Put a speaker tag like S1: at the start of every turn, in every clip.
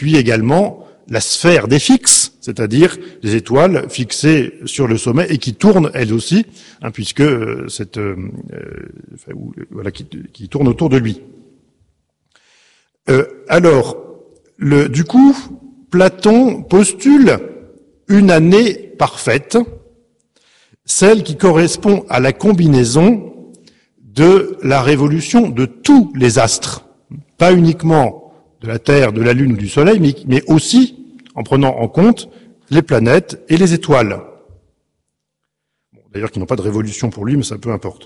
S1: puis également la sphère des fixes, c'est-à-dire des étoiles fixées sur le sommet et qui tournent elles aussi, puisque qui tournent autour de lui. Du coup, Platon postule une année parfaite, celle qui correspond à la combinaison de la révolution de tous les astres, pas uniquement de la Terre, de la Lune ou du Soleil, mais aussi en prenant en compte les planètes et les étoiles. Bon, d'ailleurs, qui n'ont pas de révolution pour lui, mais ça peu importe.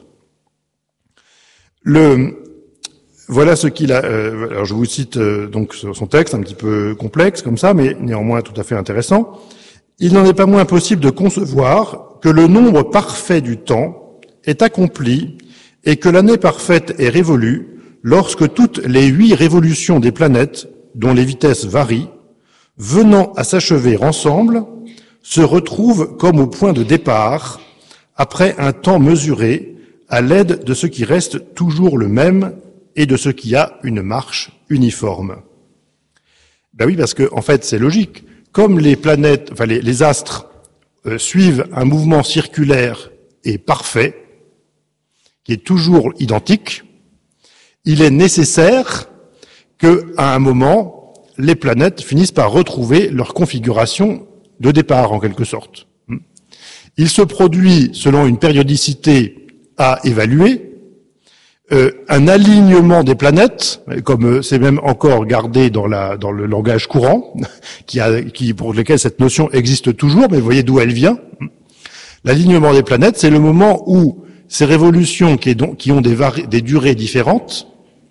S1: Voilà ce qu'il a. Alors, je vous cite donc son texte, un petit peu complexe comme ça, mais néanmoins tout à fait intéressant. Il n'en est pas moins possible de concevoir que le nombre parfait du temps est accompli et que l'année parfaite est révolue lorsque toutes les 8 révolutions des planètes, dont les vitesses varient, venant à s'achever ensemble, se retrouvent comme au point de départ, après un temps mesuré, à l'aide de ce qui reste toujours le même et de ce qui a une marche uniforme. Ben oui, parce que en fait, c'est logique. Comme les planètes, enfin les astres suivent un mouvement circulaire et parfait, qui est toujours identique, il est nécessaire que, à un moment, les planètes finissent par retrouver leur configuration de départ, en quelque sorte. Il se produit, selon une périodicité à évaluer, un alignement des planètes, comme c'est même encore gardé dans le langage courant, pour lequel cette notion existe toujours, mais vous voyez d'où elle vient. L'alignement des planètes, c'est le moment où ces révolutions qui ont des durées différentes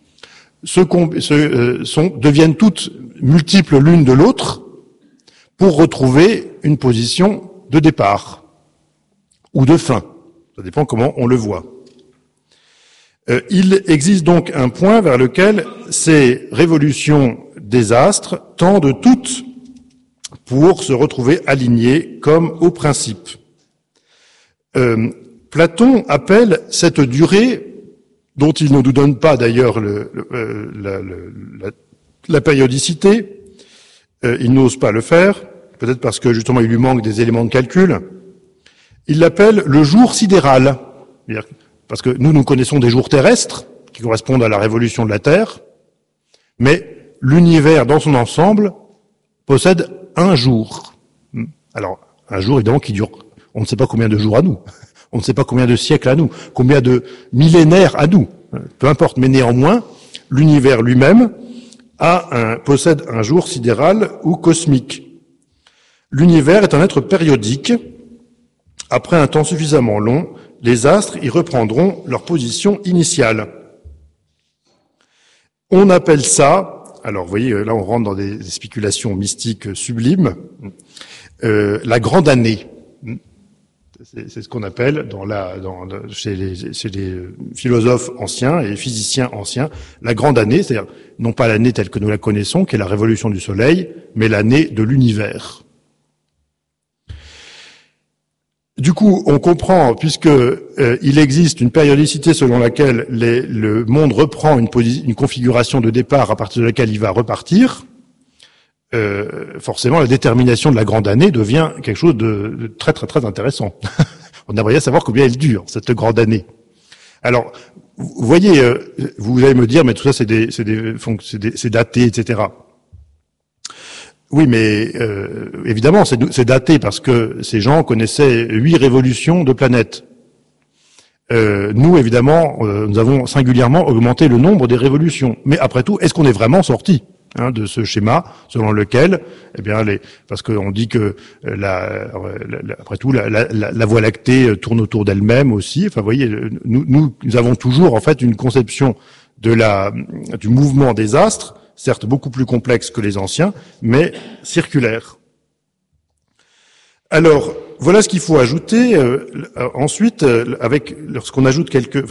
S1: deviennent toutes multiples l'une de l'autre pour retrouver une position de départ ou de fin. Ça dépend comment on le voit. Il existe donc un point vers lequel ces révolutions des astres tendent toutes pour se retrouver alignées comme au principe. Platon appelle cette durée, dont il ne nous donne pas d'ailleurs la périodicité, il n'ose pas le faire, peut-être parce que justement il lui manque des éléments de calcul, il l'appelle le jour sidéral. Parce que nous connaissons des jours terrestres qui correspondent à la révolution de la Terre, mais l'univers dans son ensemble possède un jour. Alors, un jour évidemment qui dure, on ne sait pas combien de jours à nous, on ne sait pas combien de siècles à nous, combien de millénaires à nous, peu importe, mais néanmoins, l'univers lui-même possède un jour sidéral ou cosmique. L'univers est un être périodique. Après un temps suffisamment long, les astres y reprendront leur position initiale. On appelle ça, alors vous voyez, là on rentre dans des spéculations mystiques sublimes, la grande année. C'est ce qu'on appelle chez les philosophes anciens et physiciens anciens, la grande année, c'est-à-dire non pas l'année telle que nous la connaissons, qui est la révolution du Soleil, mais l'année de l'univers. Du coup, on comprend, puisque il existe une périodicité selon laquelle le monde reprend une configuration de départ à partir de laquelle il va repartir, forcément la détermination de la grande année devient quelque chose de très très très intéressant. On aimerait savoir combien elle dure, cette grande année. Alors, vous voyez, vous allez me dire, mais tout ça c'est daté, etc. Oui, mais évidemment, c'est daté parce que ces gens connaissaient 8 révolutions de planètes. Nous, évidemment, nous avons singulièrement augmenté le nombre des révolutions. Mais après tout, est-ce qu'on est vraiment sorti de ce schéma selon lequel, eh bien, parce qu'on dit que après tout, la Voie lactée tourne autour d'elle-même aussi. Enfin, vous voyez, nous avons toujours en fait une conception du mouvement des astres, certes beaucoup plus complexe que les anciens, mais circulaire. Alors, voilà ce qu'il faut ajouter. Ensuite, lorsqu'on ajoute quelques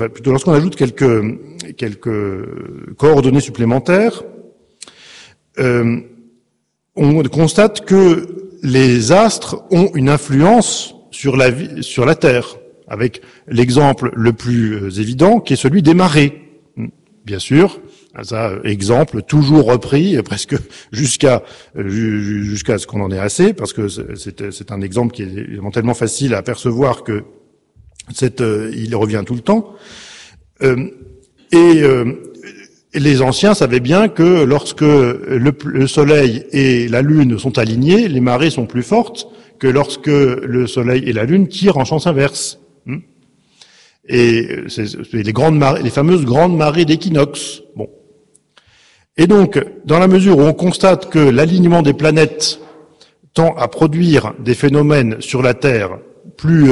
S1: coordonnées supplémentaires, on constate que les astres ont une influence sur la Terre, avec l'exemple le plus évident qui est celui des marées. Bien sûr, Ça, exemple toujours repris, presque jusqu'à ce qu'on en ait assez, parce que c'est un exemple qui est évidemment tellement facile à apercevoir que il revient tout le temps. Et les anciens savaient bien que lorsque le Soleil et la Lune sont alignés, les marées sont plus fortes que lorsque le Soleil et la Lune tirent en sens inverse. Et c'est les fameuses grandes marées d'équinoxe. Bon. Et donc, dans la mesure où on constate que l'alignement des planètes tend à produire des phénomènes sur la Terre plus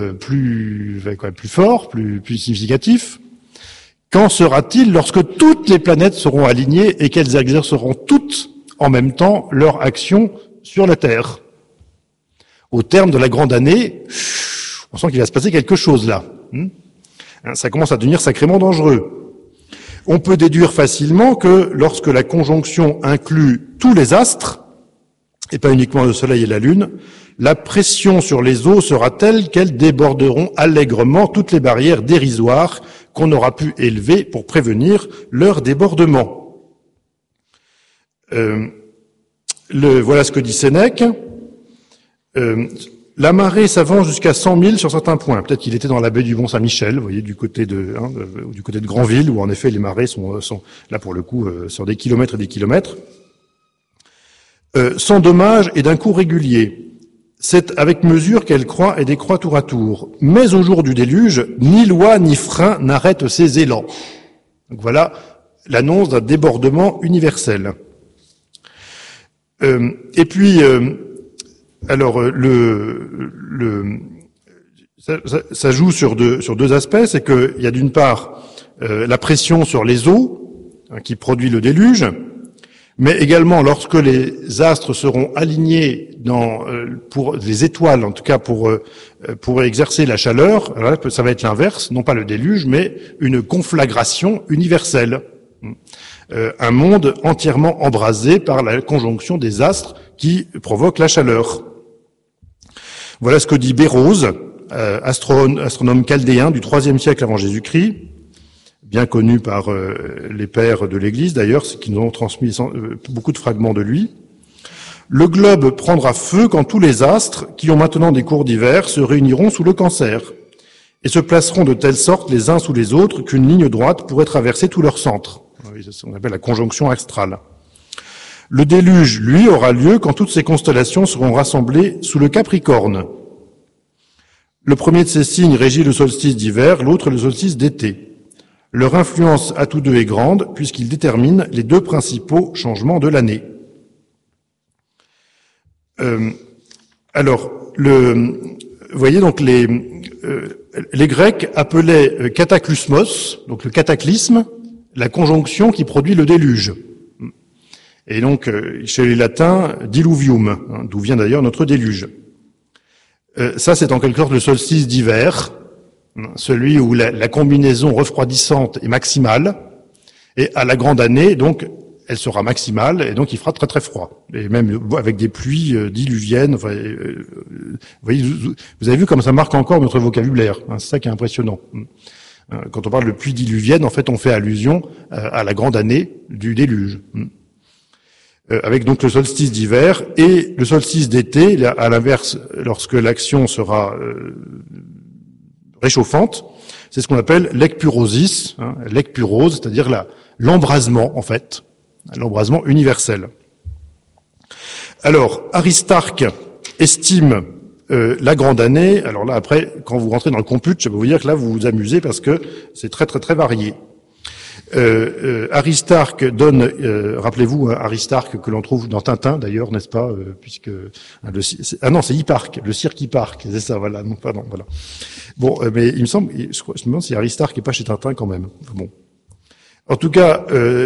S1: forts, plus significatifs, qu'en sera-t-il lorsque toutes les planètes seront alignées et qu'elles exerceront toutes en même temps leur action sur la Terre? Au terme de la grande année, on sent qu'il va se passer quelque chose là. Ça commence à devenir sacrément dangereux. On peut déduire facilement que lorsque la conjonction inclut tous les astres, et pas uniquement le Soleil et la Lune, la pression sur les eaux sera telle qu'elles déborderont allègrement toutes les barrières dérisoires qu'on aura pu élever pour prévenir leur débordement. Voilà ce que dit Sénèque. La marée s'avance jusqu'à 100 000 sur certains points. Peut-être qu'il était dans la baie du Mont-Saint-Michel, vous voyez, du côté de Granville, où en effet les marées sont là pour le coup sur des kilomètres et des kilomètres. Sans dommage et d'un coup régulier. C'est avec mesure qu'elle croît et décroît tour à tour. Mais au jour du déluge, ni loi ni frein n'arrêtent ses élans. Donc voilà l'annonce d'un débordement universel. Et puis, alors ça joue sur deux aspects, c'est qu'il y a d'une part la pression sur les eaux qui produit le déluge, mais également lorsque les astres seront alignés pour les étoiles, en tout cas pour exercer la chaleur, alors là, ça va être l'inverse, non pas le déluge, mais une conflagration universelle. Un monde entièrement embrasé par la conjonction des astres qui provoque la chaleur. Voilà ce que dit Bérose, astronome chaldéen du IIIe siècle avant Jésus-Christ, bien connu par les pères de l'Église d'ailleurs, qui nous ont transmis beaucoup de fragments de lui. Le globe prendra feu quand tous les astres, qui ont maintenant des cours divers, se réuniront sous le Cancer, et se placeront de telle sorte les uns sous les autres qu'une ligne droite pourrait traverser tout leur centre. C'est ce qu'on appelle la conjonction astrale. Le déluge, lui, aura lieu quand toutes ces constellations seront rassemblées sous le Capricorne. Le premier de ces signes régit le solstice d'hiver, l'autre le solstice d'été. Leur influence à tous deux est grande, puisqu'ils déterminent les deux principaux changements de l'année. Vous voyez donc les Grecs appelaient kataklysmos, donc le cataclysme, la conjonction qui produit le déluge. Et donc, chez les Latins, diluvium, d'où vient d'ailleurs notre déluge. Ça, c'est en quelque sorte le solstice d'hiver, celui où la combinaison refroidissante est maximale, et à la grande année, donc, elle sera maximale, et donc il fera très très froid. Et même avec des pluies diluviennes, enfin, vous avez vu comme ça marque encore notre vocabulaire, c'est ça qui est impressionnant. Quand on parle de pluie diluvienne, en fait, on fait allusion à la grande année du déluge. Avec donc le solstice d'hiver et le solstice d'été, à l'inverse, lorsque l'action sera réchauffante, c'est ce qu'on appelle l'ekpurosis, l'ekpurose, c'est-à-dire l'embrasement, en fait, l'embrasement universel. Alors, Aristarque estime la grande année. Alors là, après, quand vous rentrez dans le compute, je peux vous dire que là, vous vous amusez parce que c'est très très très varié. Aristarque donne, rappelez-vous, Aristarque que l'on trouve dans Tintin d'ailleurs, n'est-ce pas, puisque c'est Hipparque, le cirque Hipparque, c'est ça, voilà, non, pardon, voilà. Bon, mais il me semble, je me demande si Aristarque est pas chez Tintin quand même. Bon, en tout cas,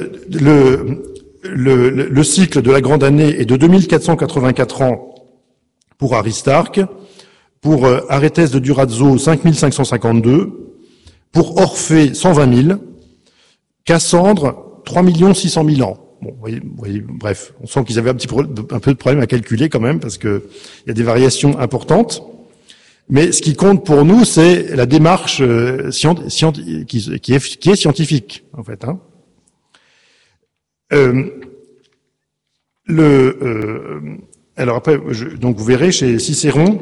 S1: le cycle de la grande année est de 2484 ans pour Aristarque, pour Arètès de Durazzo 5552, pour Orphée 120 000. Cassandre, 3 600 000 ans. Bon, vous voyez, bref, on sent qu'ils avaient un peu de problème à calculer quand même, parce que il y a des variations importantes. Mais ce qui compte pour nous, c'est la démarche qui est scientifique, en fait. Alors après, donc vous verrez chez Cicéron,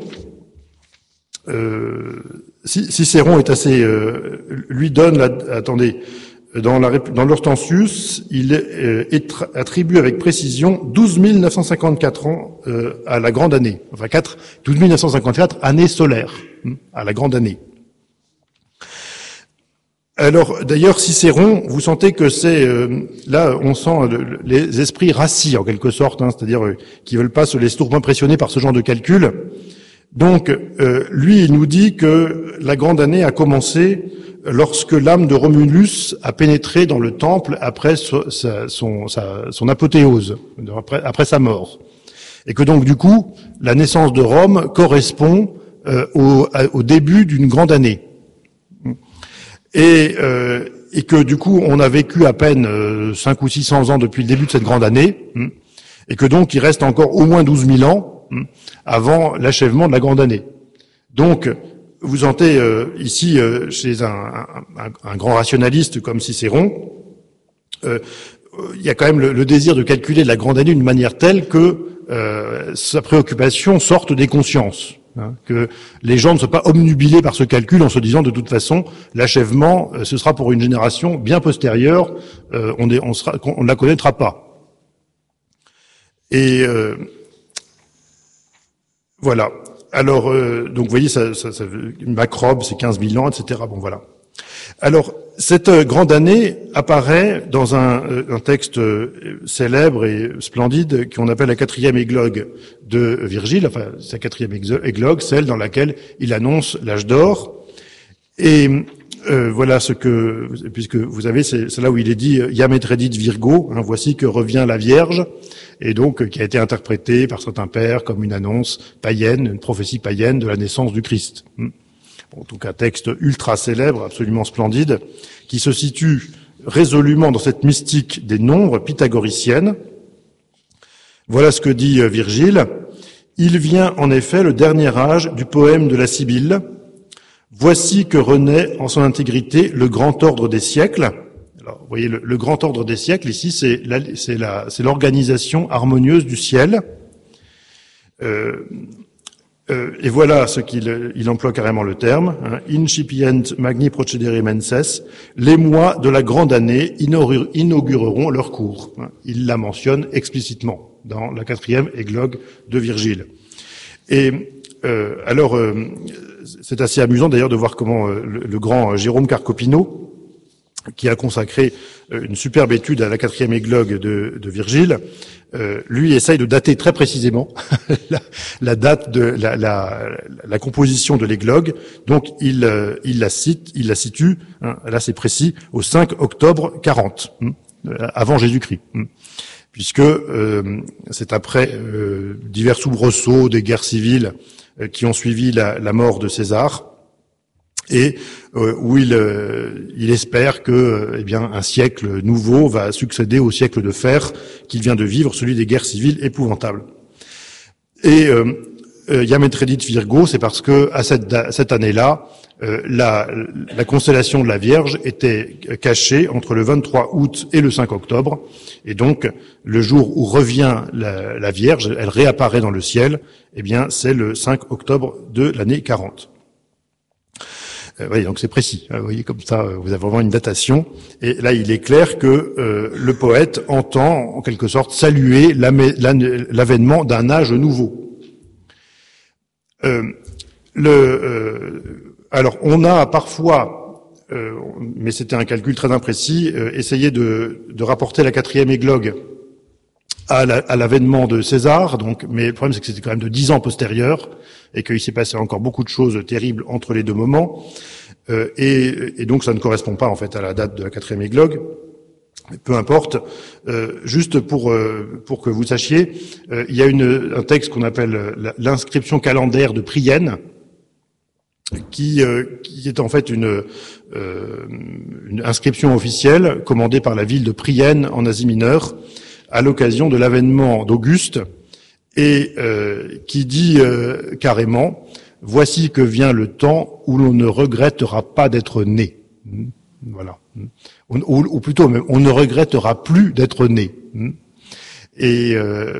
S1: Cicéron est assez, lui donne, attendez, dans l'Hortensius, il attribue avec précision 12 954 ans à la grande année, enfin 12 954 années solaires à la grande année. Alors, d'ailleurs, Cicéron, vous sentez que c'est là, on sent les esprits rassis en quelque sorte, c'est-à-dire qui veulent pas se laisser trop impressionner par ce genre de calcul. Donc, lui, il nous dit que la grande année a commencé lorsque l'âme de Romulus a pénétré dans le temple après son apothéose, après sa mort, et que donc du coup, la naissance de Rome correspond au début d'une grande année. Et que du coup, on a vécu à peine 5 ou 600 ans depuis le début de cette grande année, et que donc il reste encore au moins 12 000 ans avant l'achèvement de la grande année. Donc, vous sentez ici, chez un grand rationaliste comme Cicéron, il y a quand même le désir de calculer la grande année d'une manière telle que sa préoccupation sorte des consciences. Que les gens ne soient pas obnubilés par ce calcul en se disant de toute façon l'achèvement ce sera pour une génération bien postérieure, on ne la connaîtra pas. Et voilà. Alors donc vous voyez Macrobe c'est 15 000 ans, etc. Bon voilà. Alors cette grande année apparaît dans un texte célèbre et splendide qu'on appelle la 4e églogue de Virgile, enfin sa 4e églogue, celle dans laquelle il annonce l'âge d'or. Et voilà puisque vous avez, c'est là où il est dit Iam et redit Virgo, voici que revient la Vierge, et donc qui a été interprété par certains pères comme une annonce païenne, une prophétie païenne de la naissance du Christ. En tout cas, texte ultra célèbre, absolument splendide, qui se situe résolument dans cette mystique des nombres pythagoriciennes. Voilà ce que dit Virgile. Il vient en effet le dernier âge du poème de la Sibylle. Voici que renaît en son intégrité le grand ordre des siècles. Alors, vous voyez, le grand ordre des siècles, ici, c'est l'organisation harmonieuse du ciel. Et voilà ce il emploie carrément le terme, incipient magni procedere menses, les mois de la grande année inaugureront leur cours. Il la mentionne explicitement dans la 4e églogue de Virgile. Et alors, c'est assez amusant d'ailleurs de voir comment le grand Jérôme Carcopino, qui a consacré une superbe étude à la 4e églogue de Virgile, lui essaye de dater très précisément la date de la composition de l'églogue. Donc il la situe, là c'est précis, au 5 octobre 40, avant Jésus-Christ, puisque c'est après divers soubresauts des guerres civiles qui ont suivi la mort de César, et où il espère que un siècle nouveau va succéder au siècle de fer qu'il vient de vivre, celui des guerres civiles épouvantables. Et Iam et redit Virgo, c'est parce que à cette année-là, la constellation de la Vierge était cachée entre le 23 août et le 5 octobre, et donc le jour où revient la Vierge, elle réapparaît dans le ciel, c'est le 5 octobre de l'année 40. Oui, donc c'est précis. Vous voyez, comme ça, vous avez vraiment une datation. Et là, il est clair que le poète entend, en quelque sorte, saluer l'avènement d'un âge nouveau. Alors, on a parfois, mais c'était un calcul très imprécis, essayé de rapporter la 4e églogue à l'avènement de César. Donc, mais le problème, c'est que c'était quand même de 10 ans postérieur, et qu'il s'est passé encore beaucoup de choses terribles entre les deux moments, et donc ça ne correspond pas en fait à la date de la 4e églogue. Peu importe. Juste pour que vous sachiez, il y a un texte qu'on appelle l'inscription calendaire de Prienne, qui est en fait une inscription officielle commandée par la ville de Prienne en Asie mineure à l'occasion de l'avènement d'Auguste, et qui dit carrément « Voici que vient le temps où l'on ne regrettera pas d'être né ». Voilà. Ou plutôt, on ne regrettera plus d'être né. Et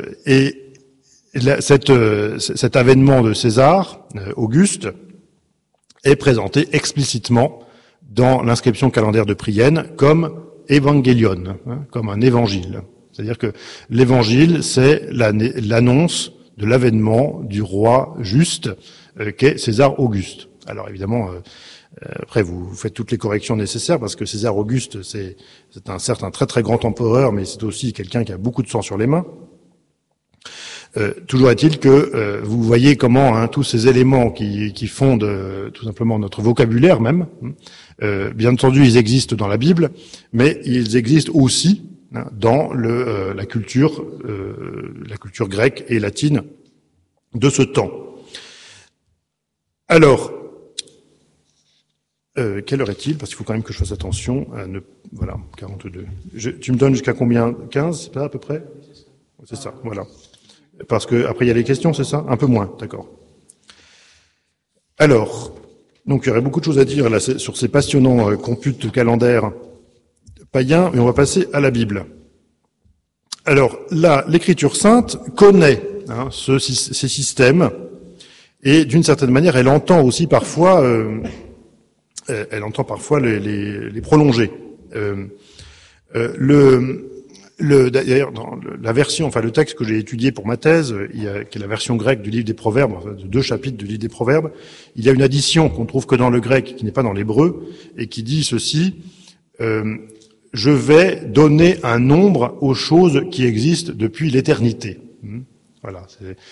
S1: cet avènement de César, Auguste, est présenté explicitement dans l'inscription calendaire de Prienne comme évangélion, comme un évangile. C'est-à-dire que l'évangile, c'est l'annonce de l'avènement du roi juste qu'est César Auguste. Alors évidemment, après vous faites toutes les corrections nécessaires parce que César Auguste, c'est un très très grand empereur, mais c'est aussi quelqu'un qui a beaucoup de sang sur les mains. Toujours est-il que vous voyez comment tous ces éléments qui fondent tout simplement notre vocabulaire même, bien entendu ils existent dans la Bible, mais ils existent aussi dans la culture grecque et latine de ce temps. Alors, quelle heure est-il? Parce qu'il faut quand même que je fasse attention à ne... Voilà, 42. Tu me donnes jusqu'à combien? 15, c'est ça à peu près? C'est ça, voilà. Parce que après il y a les questions, c'est ça? Un peu moins, d'accord. Alors, donc il y aurait beaucoup de choses à dire là sur ces passionnants computes calendaires païens, mais on va passer à la Bible. Alors là, l'Écriture sainte connaît ces systèmes, et d'une certaine manière, elle entend aussi parfois les prolonger. D'ailleurs, dans la version, le texte que j'ai étudié pour ma thèse, qui est la version grecque du livre des Proverbes, de 2 chapitres du livre des Proverbes, il y a une addition qu'on trouve que dans le grec, qui n'est pas dans l'hébreu, et qui dit ceci, je vais donner un nombre aux choses qui existent depuis l'éternité. Voilà.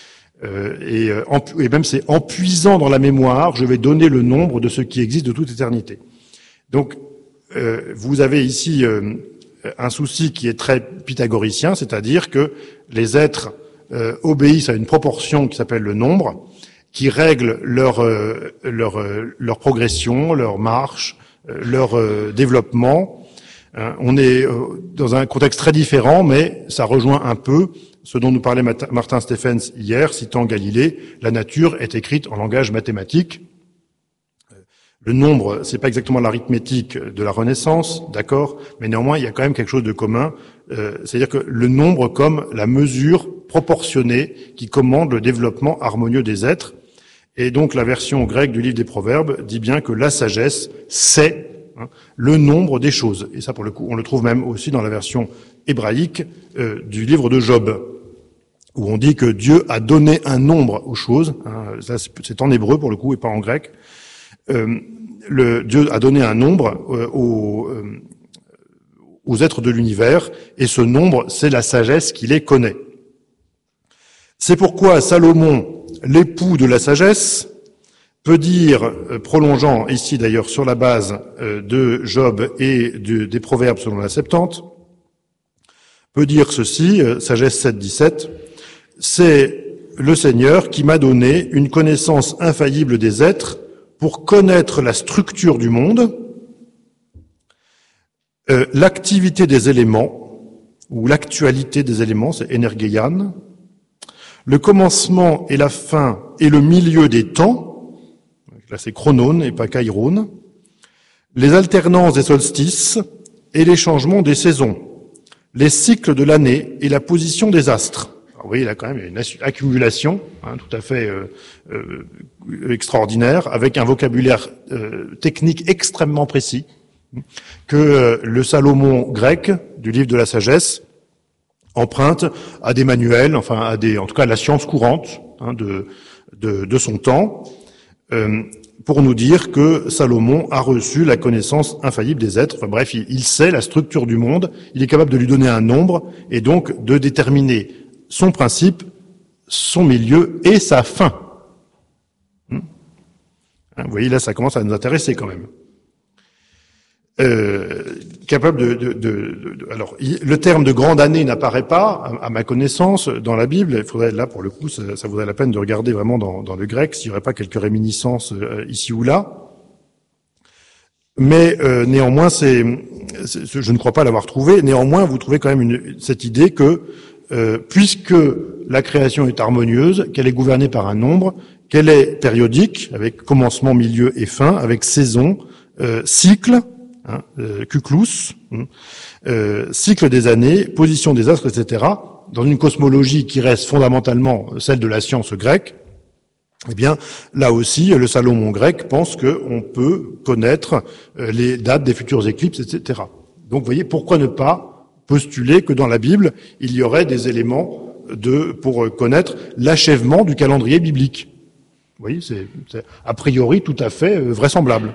S1: Et même c'est en puisant dans la mémoire, je vais donner le nombre de ce qui existe de toute éternité. Donc, vous avez ici un souci qui est très pythagoricien, c'est-à-dire que les êtres obéissent à une proportion qui s'appelle le nombre, qui règle leur progression, leur marche, leur développement. On est dans un contexte très différent, mais ça rejoint un peu ce dont nous parlait Martin Stephens hier, citant Galilée. La nature est écrite en langage mathématique. Le nombre, c'est pas exactement l'arithmétique de la Renaissance, d'accord, mais néanmoins il y a quand même quelque chose de commun, c'est-à-dire que le nombre comme la mesure proportionnée qui commande le développement harmonieux des êtres. Et donc la version grecque du livre des Proverbes dit bien que la sagesse c'est le nombre des choses. Et ça, pour le coup, on le trouve même aussi dans la version hébraïque du livre de Job, où on dit que Dieu a donné un nombre aux choses. Ça, c'est en hébreu pour le coup et pas en grec. Dieu a donné un nombre aux êtres de l'univers, et ce nombre, c'est la sagesse qui les connaît. C'est pourquoi Salomon, l'époux de la sagesse, peut dire, prolongeant ici d'ailleurs sur la base de Job et des Proverbes selon la Septante, peut dire ceci, Sagesse 7.17, c'est le Seigneur qui m'a donné une connaissance infaillible des êtres pour connaître la structure du monde, l'activité des éléments, ou l'actualité des éléments, c'est energeian, le commencement et la fin et le milieu des temps, là c'est chronone et pas kairon, les alternances des solstices et les changements des saisons, les cycles de l'année et la position des astres. Alors, vous voyez, là quand même il y a une accumulation tout à fait extraordinaire, avec un vocabulaire technique extrêmement précis, que le Salomon grec du livre de la sagesse emprunte à des manuels, en tout cas à la science courante de son temps, pour nous dire que Salomon a reçu la connaissance infaillible des êtres. Enfin bref, il sait la structure du monde, il est capable de lui donner un nombre et donc de déterminer son principe, son milieu et sa fin. Vous voyez, là, ça commence à nous intéresser quand même. Capable alors, le terme de grande année n'apparaît pas, à ma connaissance, dans la Bible. Il faudrait, là, pour le coup, ça vaudrait la peine de regarder vraiment dans le grec s'il n'y aurait pas quelques réminiscences ici ou là. Mais néanmoins, je ne crois pas l'avoir trouvé. Néanmoins, vous trouvez quand même cette idée que, puisque la création est harmonieuse, qu'elle est gouvernée par un nombre, qu'elle est périodique, avec commencement, milieu et fin, avec saison, cycle, Kuklus, cycle des années, position des astres, etc., dans une cosmologie qui reste fondamentalement celle de la science grecque, eh bien, là aussi, le Salomon grec pense qu'on peut connaître les dates des futures éclipses, etc. Donc, vous voyez, pourquoi ne pas postuler que dans la Bible, il y aurait des éléments pour connaître l'achèvement du calendrier biblique. Vous voyez, c'est a priori tout à fait vraisemblable.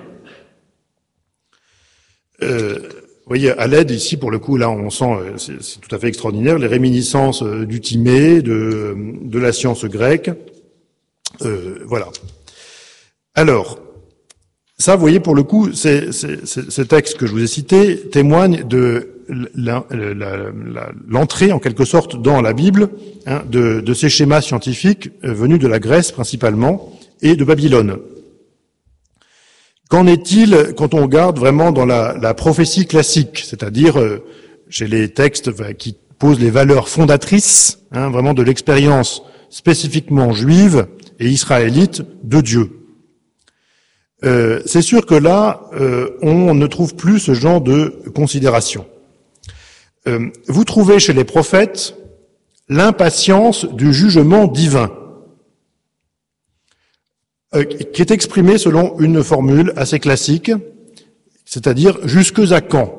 S1: Vous voyez, à l'aide ici, pour le coup, là, on sent, c'est tout à fait extraordinaire, les réminiscences du Timée, de la science grecque. Voilà. Alors, ça, vous voyez, pour le coup, ces textes que je vous ai cités témoignent de l'entrée, en quelque sorte, dans la Bible, de ces schémas scientifiques venus de la Grèce principalement et de Babylone. Qu'en est-il quand on regarde vraiment dans la prophétie classique, c'est-à-dire chez les textes qui posent les valeurs fondatrices, vraiment de l'expérience spécifiquement juive et israélite de Dieu? C'est sûr que là, on ne trouve plus ce genre de considération. Vous trouvez chez les prophètes l'impatience du jugement divin, qui est exprimée selon une formule assez classique, c'est-à-dire « jusque à quand ».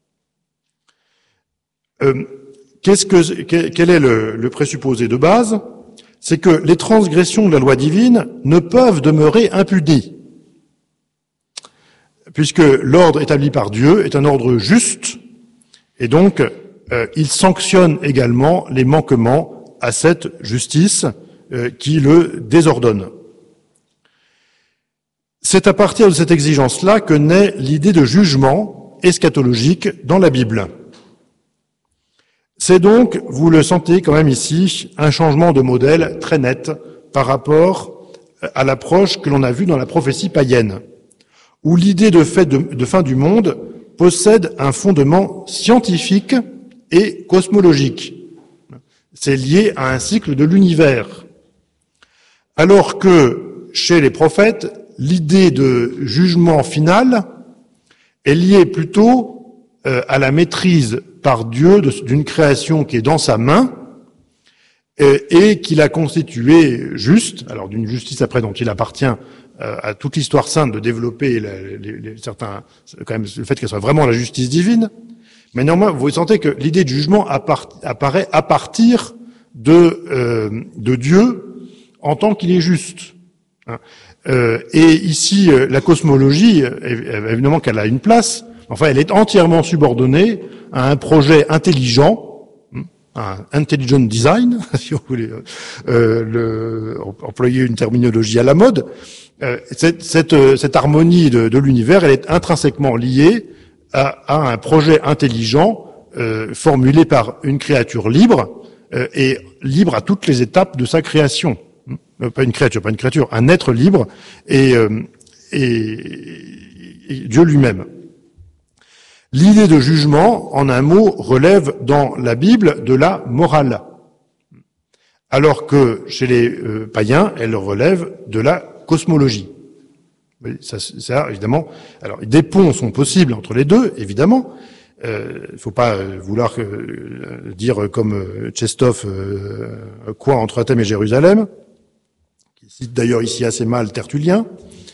S1: Quel est le présupposé de base? C'est que les transgressions de la loi divine ne peuvent demeurer impunies, puisque l'ordre établi par Dieu est un ordre juste, et donc il sanctionne également les manquements à cette justice qui le désordonne. C'est à partir de cette exigence-là que naît l'idée de jugement eschatologique dans la Bible. C'est donc, vous le sentez quand même ici, un changement de modèle très net par rapport à l'approche que l'on a vue dans la prophétie païenne, où l'idée de fin du monde possède un fondement scientifique et cosmologique. C'est lié à un cycle de l'univers. Alors que chez les prophètes, l'idée de jugement final est liée plutôt à la maîtrise par Dieu d'une création qui est dans sa main et qu'il a constituée juste, alors d'une justice après dont il appartient à toute l'histoire sainte de développer certains, quand même le fait qu'elle soit vraiment la justice divine, mais néanmoins vous sentez que l'idée de jugement apparaît à partir de Dieu en tant qu'il est juste. Et ici, la cosmologie, évidemment qu'elle a une place, enfin elle est entièrement subordonnée à un projet intelligent, un intelligent design, si vous voulez employer une terminologie à la mode. Cette harmonie de l'univers, elle est intrinsèquement liée à un projet intelligent formulé par une créature libre et libre à toutes les étapes de sa création. Pas une créature, un être libre et Dieu lui-même. L'idée de jugement, en un mot, relève dans la Bible de la morale, alors que chez les païens, elle relève de la cosmologie. Ça, évidemment. Alors, des ponts sont possibles entre les deux, évidemment. Il faut pas vouloir dire comme Tchestov quoi entre Athènes et Jérusalem, qui cite d'ailleurs ici assez mal Tertullien.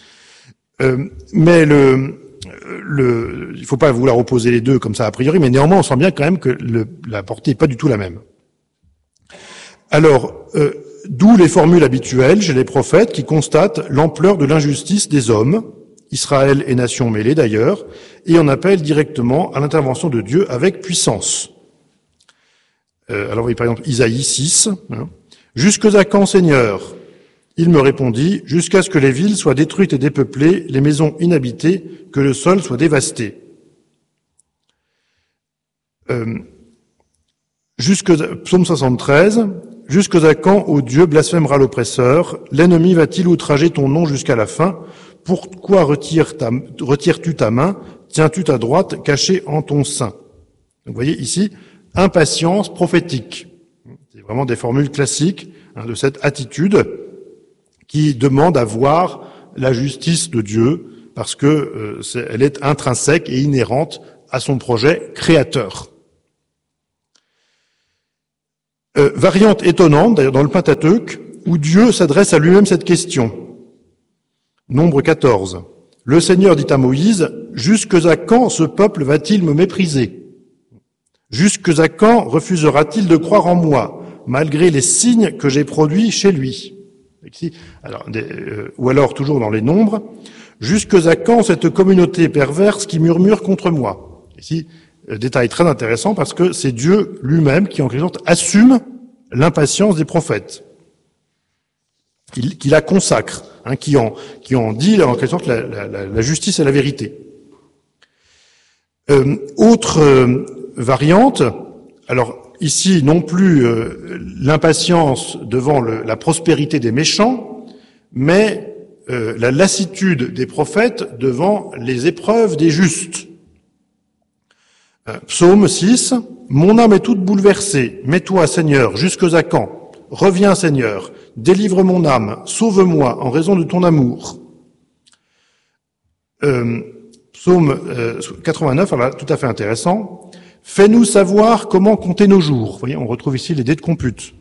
S1: Mais il faut pas vouloir opposer les deux comme ça a priori, mais néanmoins on sent bien quand même que la portée est pas du tout la même. Alors, d'où les formules habituelles chez les prophètes qui constatent l'ampleur de l'injustice des hommes, Israël et nations mêlées d'ailleurs, et on appelle directement à l'intervention de Dieu avec puissance. Alors oui, par exemple, Isaïe 6, « Jusque à quand, Seigneur ? Il me répondit, jusqu'à ce que les villes soient détruites et dépeuplées, les maisons inhabitées, que le sol soit dévasté. » Psaume 73, « Jusque à quand, ô Dieu, blasphémera l'oppresseur? L'ennemi va-t-il outrager ton nom jusqu'à la fin? Pourquoi retires-tu ta main? Tiens-tu ta droite cachée en ton sein? » Donc, vous voyez ici, impatience prophétique. C'est vraiment des formules classiques de cette attitude qui demande à voir la justice de Dieu parce que elle est intrinsèque et inhérente à son projet créateur. Variante étonnante, d'ailleurs dans le Pentateuque, où Dieu s'adresse à lui-même cette question. Nombre 14. Le Seigneur dit à Moïse, « Jusque à quand ce peuple va-t-il me mépriser? Jusque à quand refusera-t-il de croire en moi, malgré les signes que j'ai produits chez lui ?» Ou alors, toujours dans les Nombres, « Jusque à quand cette communauté perverse qui murmure contre moi ?» Ici, détail très intéressant parce que c'est Dieu lui-même qui, en quelque sorte, assume l'impatience des prophètes, qui la consacre, qui en dit, en quelque sorte, la justice et la vérité. Autre variante, alors ici non plus l'impatience devant la prospérité des méchants, mais la lassitude des prophètes devant les épreuves des justes. Psaume 6, « Mon âme est toute bouleversée, mais toi, Seigneur, jusque à quand? Reviens, Seigneur, délivre mon âme, sauve-moi en raison de ton amour. » Psaume 89, alors là, tout à fait intéressant. « Fais-nous savoir comment compter nos jours. » Vous voyez, on retrouve ici les dés de compute.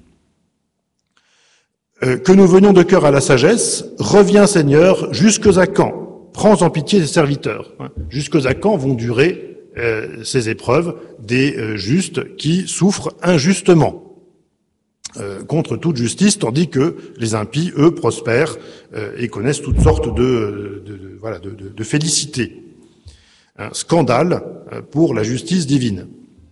S1: Que nous venions de cœur à la sagesse. Reviens, Seigneur, jusque à quand? Prends en pitié tes serviteurs. Jusque à quand vont durer ces épreuves des justes qui souffrent injustement contre toute justice, tandis que les impies, eux, prospèrent et connaissent toutes sortes de félicités. Un scandale pour la justice divine.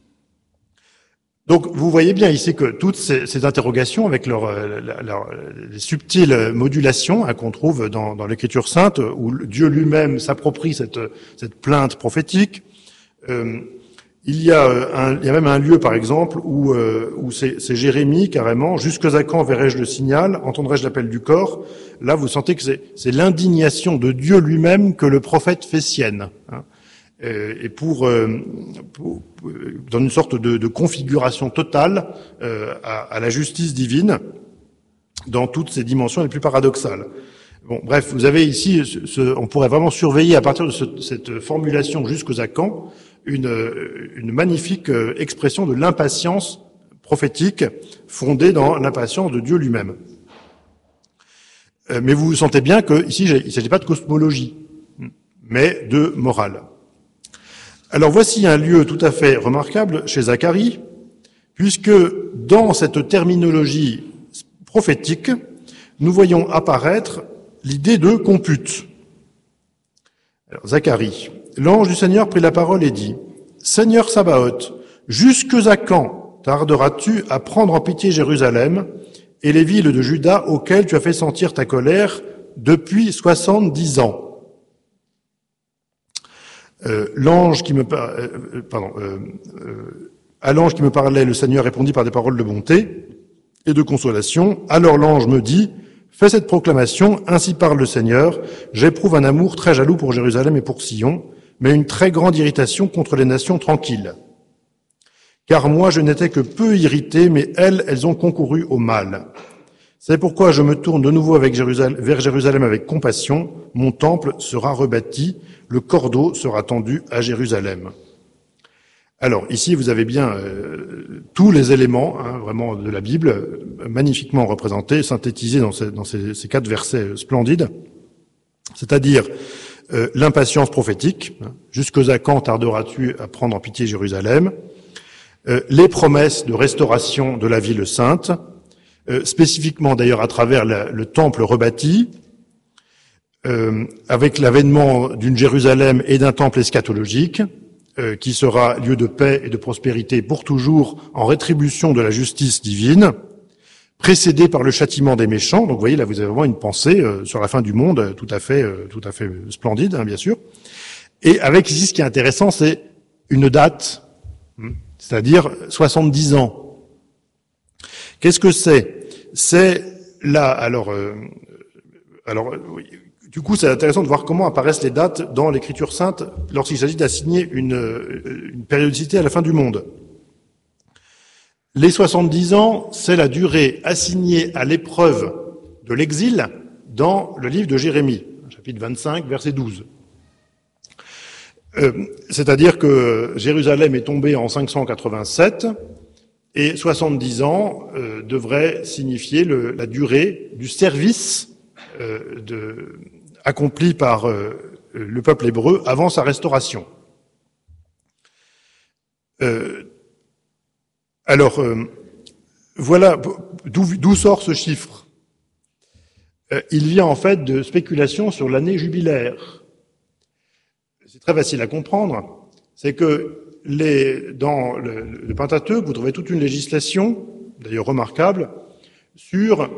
S1: Donc, vous voyez bien ici que toutes ces interrogations, avec les subtiles modulations qu'on trouve dans l'Écriture sainte, où Dieu lui-même s'approprie cette plainte prophétique. Il y a même un lieu, par exemple, où c'est Jérémie, carrément, « Jusque à quand verrai-je le signal, entendrai-je l'appel du corps ?» Là, vous sentez que c'est l'indignation de Dieu lui-même que le prophète fait sienne. Et dans une sorte de configuration totale à la justice divine, dans toutes ses dimensions les plus paradoxales. Bon, bref, vous avez ici, on pourrait vraiment surveiller à partir de cette formulation « jusqu'aux à quand » une magnifique expression de l'impatience prophétique fondée dans l'impatience de Dieu lui-même. Mais vous sentez bien qu'ici, il ne s'agit pas de cosmologie, mais de morale. Alors voici un lieu tout à fait remarquable chez Zacharie, puisque dans cette terminologie prophétique, nous voyons apparaître l'idée de compute. Alors, Zacharie, l'ange du Seigneur prit la parole et dit, « Seigneur Sabaoth, jusque à quand tarderas-tu à prendre en pitié Jérusalem et les villes de Juda auxquelles tu as fait sentir ta colère depuis 70 ans ?» L'ange qui me à l'ange qui me parlait, le Seigneur répondit par des paroles de bonté et de consolation. Alors l'ange me dit, fais cette proclamation, ainsi parle le Seigneur, j'éprouve un amour très jaloux pour Jérusalem et pour Sion, mais une très grande irritation contre les nations tranquilles. Car moi je n'étais que peu irrité, mais elles ont concouru au mal. C'est pourquoi je me tourne de nouveau vers Jérusalem avec compassion, mon temple sera rebâti, le cordeau sera tendu à Jérusalem. Alors, ici, vous avez bien tous les éléments vraiment de la Bible, magnifiquement représentés, synthétisés dans ces 4 versets splendides, c'est-à-dire l'impatience prophétique, jusque à quand tarderas-tu à prendre en pitié Jérusalem, les promesses de restauration de la ville sainte, spécifiquement d'ailleurs à travers le temple rebâti, avec l'avènement d'une Jérusalem et d'un temple eschatologique, qui sera lieu de paix et de prospérité pour toujours en rétribution de la justice divine, précédé par le châtiment des méchants. Donc vous voyez, là vous avez vraiment une pensée sur la fin du monde tout à fait splendide, bien sûr. Et avec ici, ce qui est intéressant, c'est une date, c'est-à-dire 70 ans. Qu'est-ce que c'est? C'est là, alors, du coup, c'est intéressant de voir comment apparaissent les dates dans l'Écriture sainte lorsqu'il s'agit d'assigner une périodicité à la fin du monde. Les 70 ans, c'est la durée assignée à l'épreuve de l'exil dans le livre de Jérémie, chapitre 25, verset 12. C'est-à-dire que Jérusalem est tombée en 587 et 70 ans devrait signifier la durée du service accompli par le peuple hébreu avant sa restauration. Voilà d'où sort ce chiffre. Il vient en fait de spéculations sur l'année jubilaire. C'est très facile à comprendre. C'est que dans le Pentateuque, vous trouvez toute une législation, d'ailleurs remarquable, sur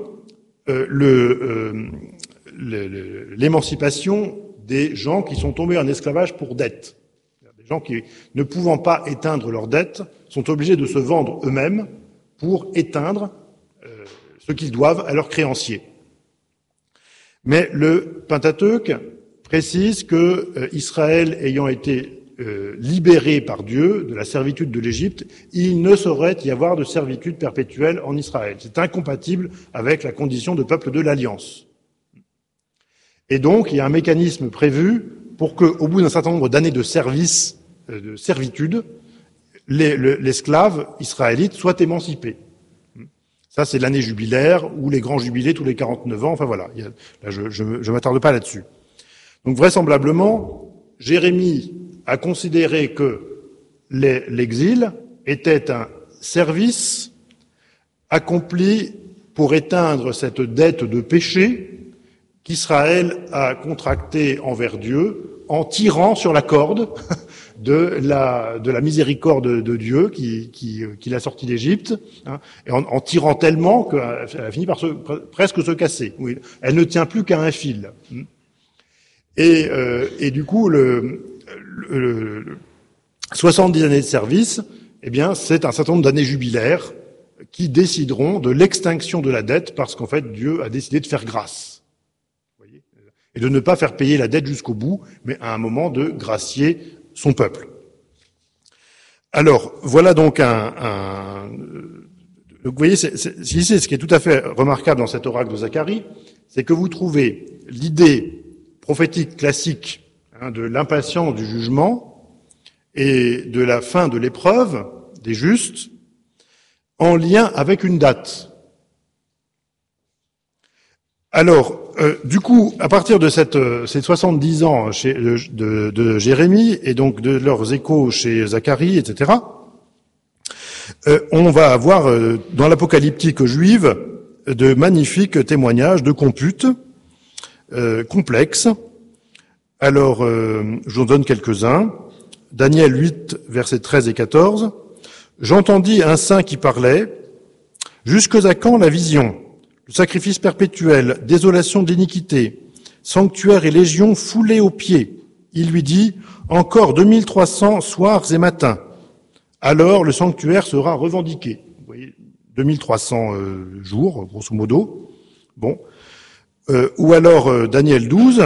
S1: l'émancipation des gens qui sont tombés en esclavage pour dette. Des gens qui, ne pouvant pas éteindre leurs dettes, sont obligés de se vendre eux-mêmes pour éteindre ce qu'ils doivent à leurs créanciers. Mais le Pentateuque précise que Israël ayant été libéré par Dieu de la servitude de l'Égypte, il ne saurait y avoir de servitude perpétuelle en Israël. C'est incompatible avec la condition de peuple de l'Alliance. Et donc, il y a un mécanisme prévu pour qu'au bout d'un certain nombre d'années de service, de servitude, l'esclave israélite soit émancipé. Ça, c'est l'année jubilaire ou les grands jubilés tous les 49 ans. Enfin voilà, là, je m'attarde pas là-dessus. Donc vraisemblablement, Jérémie a considéré que l'exil était un service accompli pour éteindre cette dette de péché qu'Israël a contractée envers Dieu en tirant sur la corde de la miséricorde de Dieu qui l'a sorti d'Égypte, hein, et en tirant tellement qu'elle a fini par presque se casser. Oui, elle ne tient plus qu'à un fil. Et du coup, 70 années de service, eh bien, c'est un certain nombre d'années jubilaires qui décideront de l'extinction de la dette parce qu'en fait, Dieu a décidé de faire grâce. Vous voyez, et de ne pas faire payer la dette jusqu'au bout, mais à un moment de gracier son peuple. Alors, voilà donc donc, vous voyez, ici, ce qui est tout à fait remarquable dans cet oracle de Zacharie, c'est que vous trouvez l'idée prophétique classique de l'impatience du jugement et de la fin de l'épreuve des justes en lien avec une date. Alors, du coup, à partir de ces 70 ans de Jérémie et donc de leurs échos chez Zacharie, etc., on va avoir dans l'apocalyptique juive de magnifiques témoignages de computes complexes. Alors, je vous en donne quelques-uns. Daniel 8, versets 13 et 14. « J'entendis un saint qui parlait. Jusque à quand la vision ? Le sacrifice perpétuel, désolation de l'iniquité, sanctuaire et légion foulés aux pieds. Il lui dit, encore 2300 soirs et matins. Alors le sanctuaire sera revendiqué. » Vous voyez, 2300 jours, grosso modo. Bon. Ou alors, Daniel 12,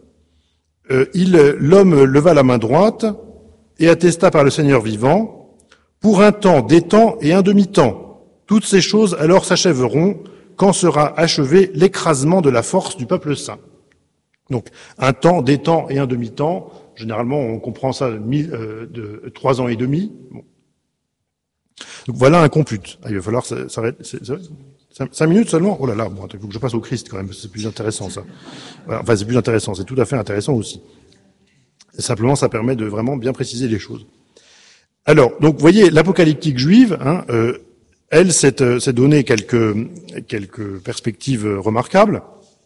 S1: l'homme leva la main droite et attesta par le Seigneur vivant, pour un temps, des temps et un demi-temps. Toutes ces choses alors s'achèveront quand sera achevé l'écrasement de la force du peuple saint. Donc, un temps, des temps et un demi-temps. Généralement, on comprend ça de 3 ans et demi. Bon. Donc voilà un compute. Il va falloir s'arrêter. 5 minutes seulement? Oh là là, bon, il faut que je passe au Christ quand même, c'est plus intéressant ça. Voilà, enfin, c'est plus intéressant, c'est tout à fait intéressant aussi. Simplement, ça permet de vraiment bien préciser les choses. Alors, donc, vous voyez, l'apocalyptique juive, hein, elle s'est donné quelques perspectives remarquables.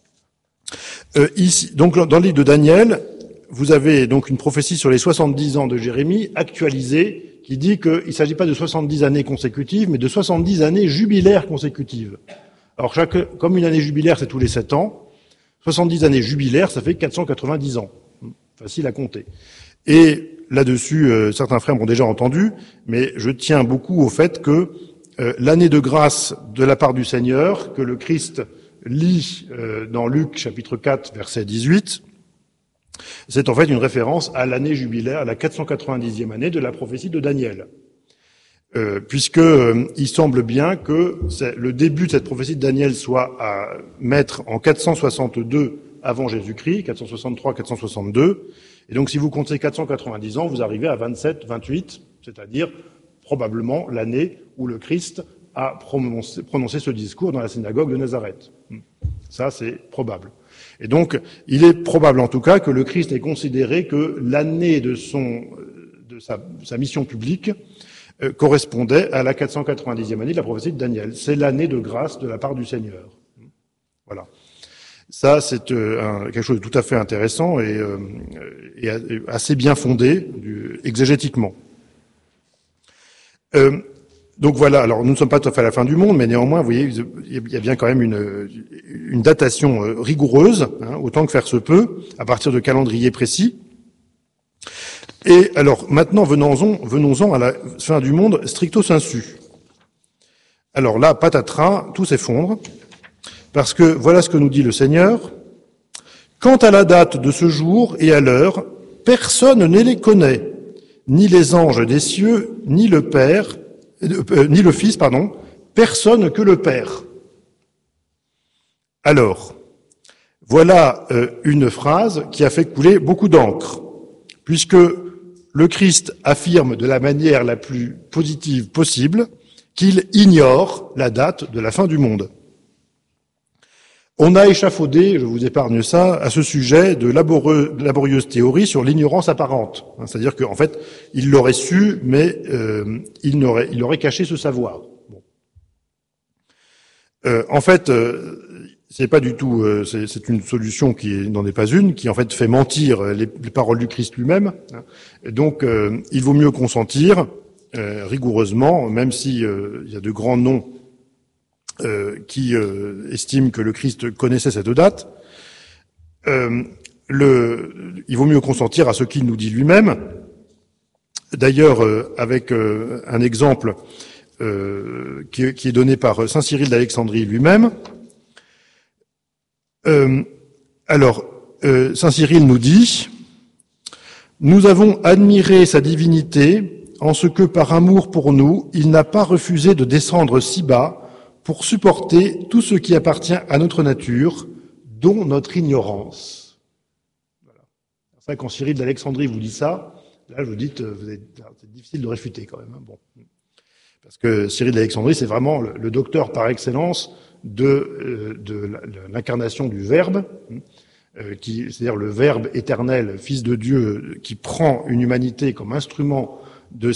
S1: Ici, donc, dans le livre de Daniel, vous avez donc une prophétie sur les 70 ans de Jérémie actualisée, qui dit qu'il ne s'agit pas de 70 années consécutives, mais de 70 années jubilaires consécutives. Alors, comme une année jubilaire, c'est tous les 7 ans, 70 années jubilaires, ça fait 490 ans. Facile à compter. Et là-dessus, certains frères m'ont déjà entendu, mais je tiens beaucoup au fait que l'année de grâce de la part du Seigneur, que le Christ lit dans Luc chapitre 4, verset 18, c'est en fait une référence à l'année jubilaire, à la 490e année de la prophétie de Daniel. Puisque il semble bien que le début de cette prophétie de Daniel soit à mettre en 462 avant Jésus-Christ, 463-462. Et donc, si vous comptez 490 ans, vous arrivez à 27, 28, c'est-à-dire probablement l'année où le Christ a prononcé ce discours dans la synagogue de Nazareth. Ça, c'est probable. Et donc, il est probable en tout cas que le Christ ait considéré que l'année de sa mission publique correspondait à la 490e année de la prophétie de Daniel. C'est l'année de grâce de la part du Seigneur. Voilà. Ça, c'est quelque chose de tout à fait intéressant et assez bien fondé exégétiquement. Donc voilà, alors nous ne sommes pas tout à fait à la fin du monde, mais néanmoins, vous voyez, il y a bien quand même une datation rigoureuse, autant que faire se peut, à partir de calendriers précis. Et alors, maintenant, venons-en à la fin du monde stricto sensu. Alors là, patatras, tout s'effondre, parce que voilà ce que nous dit le Seigneur. Quant à la date de ce jour et à l'heure, personne ne les connaît, ni les anges des cieux, ni le Fils, personne que le Père. Alors, voilà une phrase qui a fait couler beaucoup d'encre, puisque le Christ affirme de la manière la plus positive possible qu'il ignore la date de la fin du monde. On a échafaudé, je vous épargne ça, à ce sujet de laborieuses théories sur l'ignorance apparente. C'est-à-dire qu'en fait, il l'aurait su, mais il aurait caché ce savoir. Bon. En fait, c'est pas du tout, c'est une solution qui n'en est pas une, qui en fait fait mentir les paroles du Christ lui-même. Donc, il vaut mieux consentir rigoureusement, même si il y a de grands noms qui estiment que le Christ connaissait cette date. Il vaut mieux consentir à ce qu'il nous dit lui-même. D'ailleurs, avec un exemple qui est donné par saint Cyril d'Alexandrie lui-même. Saint Cyril nous dit « Nous avons admiré sa divinité en ce que, par amour pour nous, il n'a pas refusé de descendre si bas pour supporter tout ce qui appartient à notre nature, dont notre ignorance. » Voilà. C'est ça, quand Cyril d'Alexandrie vous dit ça, là, je vous dis, c'est difficile de réfuter quand même. Bon. Parce que Cyril d'Alexandrie, c'est vraiment le docteur par excellence de l'incarnation du Verbe, c'est-à-dire le Verbe éternel, Fils de Dieu, qui prend une humanité comme instrument de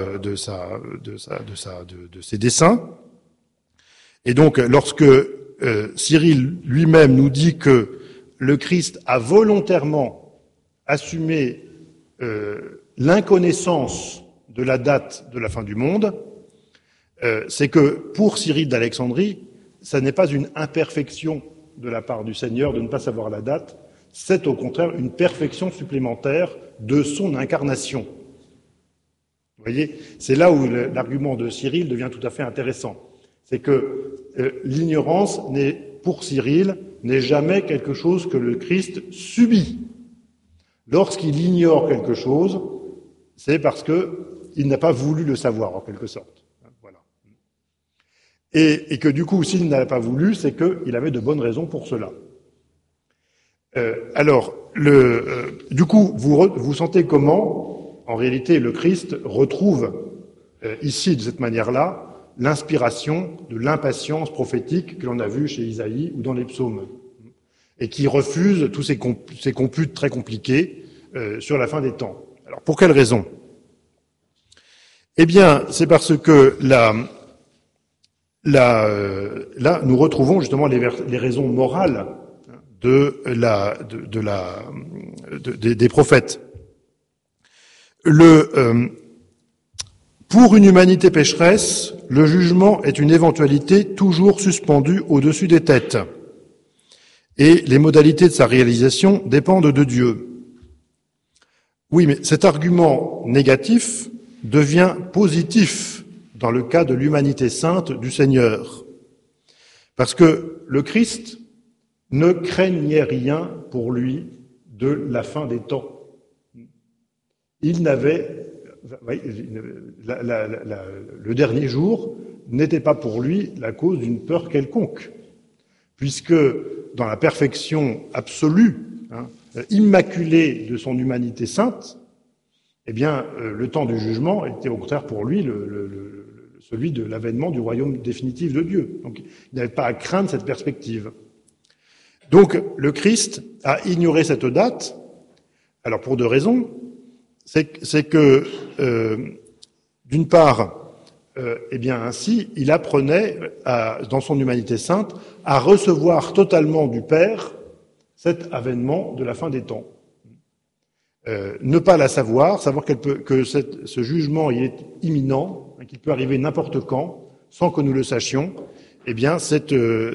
S1: ses desseins. Et donc, lorsque Cyril lui-même nous dit que le Christ a volontairement assumé l'inconnaissance de la date de la fin du monde, c'est que pour Cyril d'Alexandrie, ça n'est pas une imperfection de la part du Seigneur de ne pas savoir la date, c'est au contraire une perfection supplémentaire de son incarnation. Vous voyez, c'est là où l'argument de Cyril devient tout à fait intéressant. C'est que l'ignorance, pour Cyril, n'est jamais quelque chose que le Christ subit. Lorsqu'il ignore quelque chose, c'est parce qu'il n'a pas voulu le savoir, en quelque sorte. Voilà. Et que du coup, s'il n'a pas voulu, c'est qu'il avait de bonnes raisons pour cela. Du coup, vous sentez comment, en réalité, le Christ retrouve ici, de cette manière-là, l'inspiration de l'impatience prophétique que l'on a vue chez Isaïe ou dans les psaumes, et qui refuse tous ces computes très compliqués sur la fin des temps. Alors, pour quelle raison ? Eh bien, c'est parce que là, nous retrouvons justement les raisons morales des prophètes. Pour une humanité pécheresse, le jugement est une éventualité toujours suspendue au-dessus des têtes. Et les modalités de sa réalisation dépendent de Dieu. Oui, mais cet argument négatif devient positif dans le cas de l'humanité sainte du Seigneur. Parce que le Christ ne craignait rien pour lui de la fin des temps. Il n'avait... le dernier jour n'était pas pour lui la cause d'une peur quelconque, puisque dans la perfection absolue, immaculée de son humanité sainte, eh bien, le temps du jugement était au contraire pour lui celui de l'avènement du royaume définitif de Dieu. Donc, il n'avait pas à craindre cette perspective. Donc, le Christ a ignoré cette date, alors pour deux raisons. C'est que, d'une part, eh bien ainsi, il apprenait, dans son humanité sainte, à recevoir totalement du Père cet avènement de la fin des temps. Ne pas la savoir que ce jugement il est imminent, qu'il peut arriver n'importe quand, sans que nous le sachions, eh bien c'est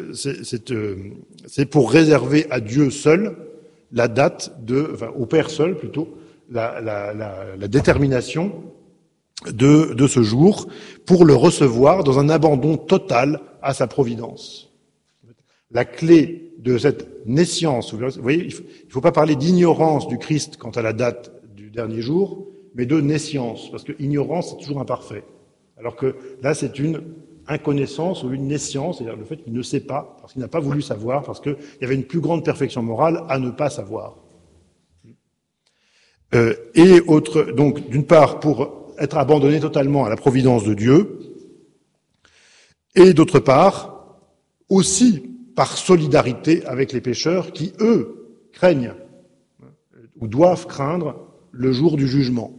S1: pour réserver à Dieu seul la date au Père seul plutôt, la détermination de ce jour, pour le recevoir dans un abandon total à sa providence. La clé de cette nescience, vous voyez, il ne faut pas parler d'ignorance du Christ quant à la date du dernier jour, mais de nescience, parce que ignorance, c'est toujours imparfait. Alors que là, c'est une inconnaissance ou une nescience, c'est-à-dire le fait qu'il ne sait pas, parce qu'il n'a pas voulu savoir, parce qu'il y avait une plus grande perfection morale à ne pas savoir. Donc, d'une part, pour être abandonné totalement à la providence de Dieu, et d'autre part, aussi par solidarité avec les pécheurs qui, eux, craignent ou doivent craindre le jour du jugement.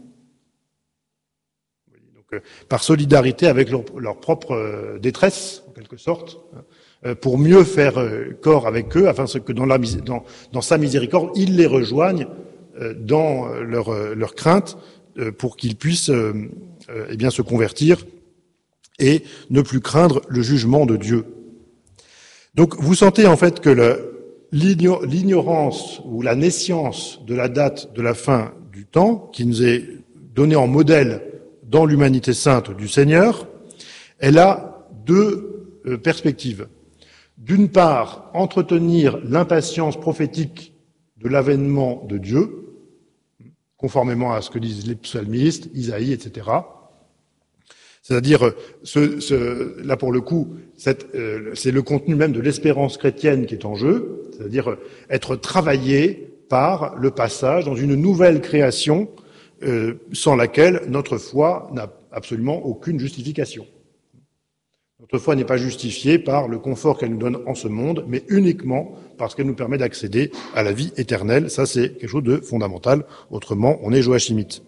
S1: Donc, par solidarité avec leur propre détresse, en quelque sorte, pour mieux faire corps avec eux, afin que dans sa miséricorde, il les rejoigne dans leur crainte, pour qu'ils puissent eh bien se convertir et ne plus craindre le jugement de Dieu. Donc vous sentez en fait que l'ignorance ou la nescience de la date de la fin du temps, qui nous est donnée en modèle dans l'humanité sainte du Seigneur, elle a deux perspectives. D'une part, entretenir l'impatience prophétique de l'avènement de Dieu, conformément à ce que disent les psalmistes, Isaïe, etc. C'est-à-dire, là pour le coup, c'est le contenu même de l'espérance chrétienne qui est en jeu, c'est-à-dire être travaillé par le passage dans une nouvelle création sans laquelle notre foi n'a absolument aucune justification. Notre foi n'est pas justifiée par le confort qu'elle nous donne en ce monde, mais uniquement parce qu'elle nous permet d'accéder à la vie éternelle. Ça, c'est quelque chose de fondamental. Autrement, on est joachimite.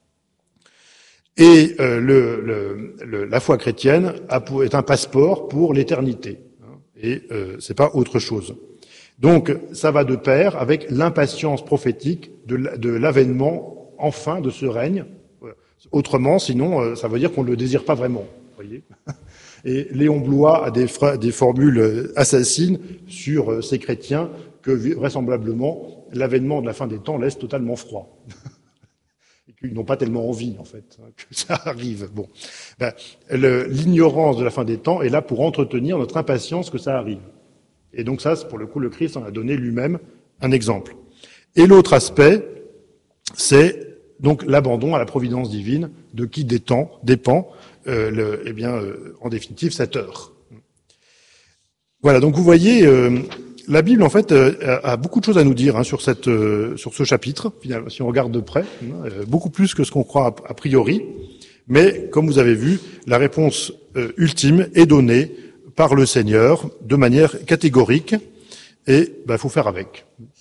S1: Et la foi chrétienne est un passeport pour l'éternité. Et c'est pas autre chose. Donc, ça va de pair avec l'impatience prophétique de l'avènement enfin de ce règne. Autrement, sinon, ça veut dire qu'on ne le désire pas vraiment. Vous voyez ? Et Léon Blois a des formules assassines sur ces chrétiens que, vraisemblablement, l'avènement de la fin des temps laisse totalement froid. Et qu'ils n'ont pas tellement envie, en fait, que ça arrive. Bon, l'ignorance de la fin des temps est là pour entretenir notre impatience que ça arrive. Et donc ça, pour le coup, le Christ en a donné lui-même un exemple. Et l'autre aspect, c'est donc l'abandon à la providence divine, de qui dépend en définitive, cette heure. Voilà, donc vous voyez, la Bible, en fait, a beaucoup de choses à nous dire sur ce chapitre, finalement, si on regarde de près, beaucoup plus que ce qu'on croit a priori. Mais, comme vous avez vu, la réponse ultime est donnée par le Seigneur de manière catégorique, et faut faire avec.